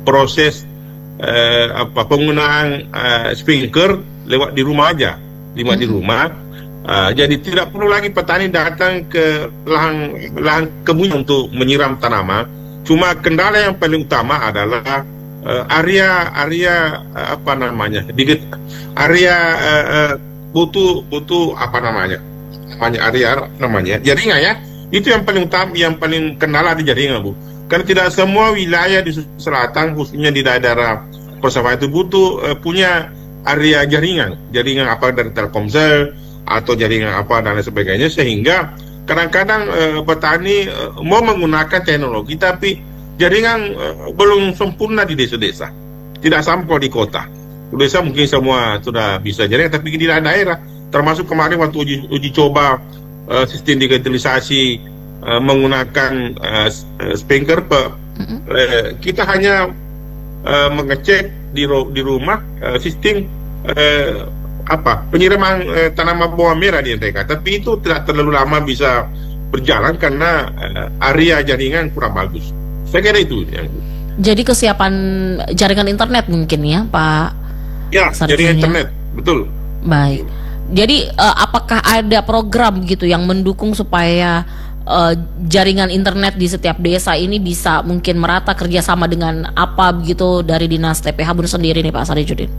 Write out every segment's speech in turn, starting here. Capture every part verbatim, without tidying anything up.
proses uh, apa penggunaan uh, sprinkler lewat di rumah aja, lewat hmm. di rumah. Uh, jadi tidak perlu lagi petani datang ke lahan lahan kebun untuk menyiram tanaman. Cuma kendala yang paling utama adalah uh, area area uh, apa namanya, diget, area uh, uh, butuh butuh apa namanya, namanya area namanya jaringan ya. Itu yang paling utama, yang paling kendala di jaringan, Bu. Karena tidak semua wilayah di selatan, khususnya di daerah persawahan itu butuh uh, punya area jaringan, jaringan apa dari Telkomsel atau jaringan apa dan lain sebagainya, sehingga kadang-kadang uh, petani uh, mau menggunakan teknologi tapi jaringan uh, belum sempurna di desa-desa, tidak sampai di kota. Di desa mungkin semua sudah bisa jaringan, tapi di daerah, termasuk kemarin waktu uji, uji coba uh, sistem digitalisasi uh, menggunakan uh, sprinkler, mm-hmm. uh, kita hanya uh, mengecek di, di rumah uh, sistem uh, apa penyiraman eh, tanaman bawang merah di mereka, tapi itu tidak terlalu lama bisa berjalan karena eh, area jaringan kurang bagus. Saya kira itu yang. Jadi kesiapan jaringan internet mungkin ya, Pak? Ya, jaringan internet, betul. Baik. Jadi uh, apakah ada program gitu yang mendukung supaya uh, jaringan internet di setiap desa ini bisa mungkin merata, kerjasama dengan apa begitu dari Dinas T P H Bun sendiri nih Pak Sarijudin?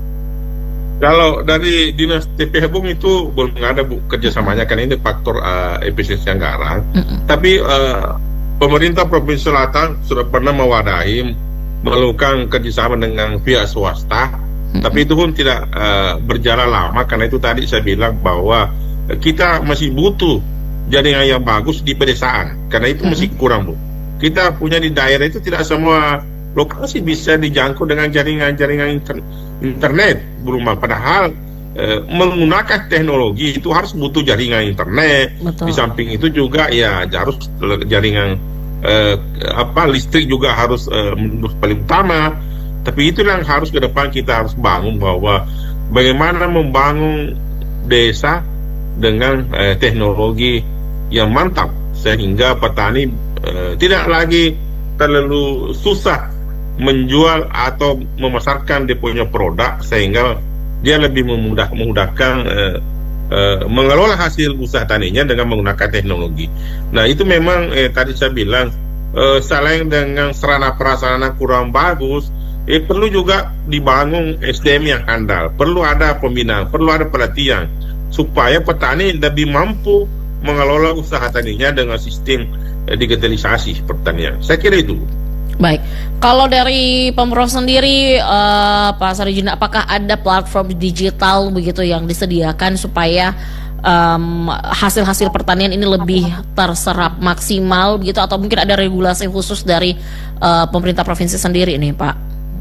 Kalau dari Dinas T P H Bung itu belum ada, Bu, kerjasamanya, karena ini faktor uh, efisiensi anggaran. Mm-hmm. Tapi uh, pemerintah Provinsi Selatan sudah pernah mewadahi melakukan kerjasama dengan pihak swasta, mm-hmm. tapi itu pun tidak uh, berjalan lama, karena itu tadi saya bilang bahwa kita masih butuh jaringan yang bagus di pedesaan, karena itu mm-hmm. masih kurang, Bu. Kita punya di daerah itu tidak semua lokasi bisa dijangkau dengan jaringan-jaringan inter- internet berumah, padahal eh, menggunakan teknologi itu harus butuh jaringan internet. Betul. Di samping itu juga ya harus jaringan eh, apa listrik juga harus eh, menurut paling utama. Tapi itu yang harus ke depan kita harus bangun, bahwa bagaimana membangun desa dengan eh, teknologi yang mantap, sehingga petani eh, tidak lagi terlalu susah menjual atau memasarkan dia punya produk, sehingga dia lebih memudah, memudahkan uh, uh, mengelola hasil usaha taninya dengan menggunakan teknologi. Nah itu memang eh, tadi saya bilang uh, selain dengan sarana prasarana kurang bagus, eh, perlu juga dibangun S D M yang andal, perlu ada pembinaan, perlu ada pelatihan supaya petani lebih mampu mengelola usaha taninya dengan sistem eh, digitalisasi pertanian. Saya kira itu. Baik, kalau dari Pemprov sendiri, uh, Pak Sarijudin, apakah ada platform digital begitu yang disediakan supaya um, hasil-hasil pertanian ini lebih terserap maksimal begitu, atau mungkin ada regulasi khusus dari uh, pemerintah provinsi sendiri ini, Pak?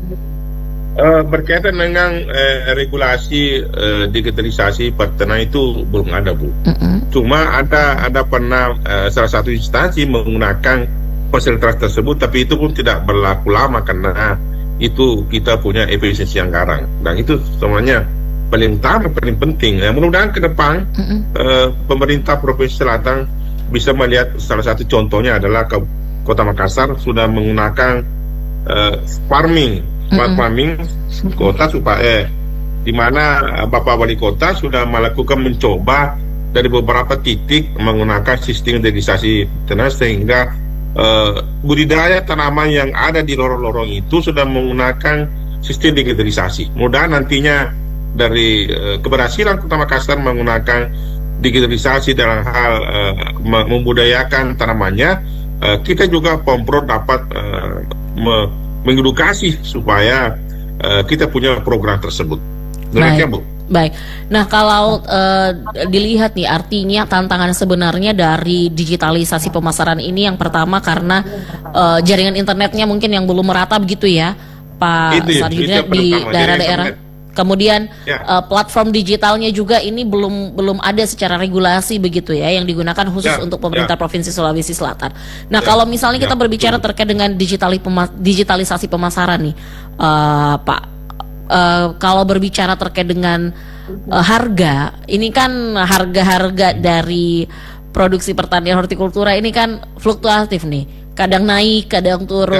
Uh, berkaitan dengan uh, regulasi uh, digitalisasi pertanian itu belum ada, Bu. Mm-hmm. Cuma ada ada pernah uh, salah satu instansi menggunakan fasilitas tersebut, tapi itu pun tidak berlaku lama karena itu kita punya efisiensi anggaran, dan itu semuanya paling utama, paling penting. Ya, mudah-mudahan ke depan mm-hmm. uh, pemerintah Provinsi Selatan bisa melihat, salah satu contohnya adalah ke Kota Makassar sudah menggunakan uh, farming, smart mm-hmm. farming kota, supaya eh, di mana uh, Bapak Wali Kota sudah melakukan mencoba dari beberapa titik menggunakan sistem irigasi tanah, sehingga Uh, budidaya tanaman yang ada di lorong-lorong itu sudah menggunakan sistem digitalisasi. Mudah nantinya dari uh, keberhasilan Kota Makassar menggunakan digitalisasi dalam hal uh, membudayakan tanamannya, uh, kita juga Pemprov dapat uh, me- mengedukasi supaya uh, kita punya program tersebut. Demikian, Bu. Baik, nah kalau uh, dilihat nih, artinya tantangan sebenarnya dari digitalisasi pemasaran ini yang pertama karena uh, jaringan internetnya mungkin yang belum merata begitu ya, Pak Sarijudin, di daerah-daerah. Kemudian ya. uh, platform digitalnya juga ini belum belum ada secara regulasi begitu ya, yang digunakan khusus ya, untuk pemerintah ya. Provinsi Sulawesi Selatan. Nah ya. Kalau misalnya kita ya, berbicara betul. terkait dengan digitali pema- digitalisasi pemasaran nih, uh, Pak. Uh, kalau berbicara terkait dengan uh, harga, ini kan harga-harga dari produksi pertanian hortikultura ini kan fluktuatif nih, kadang naik, kadang turun.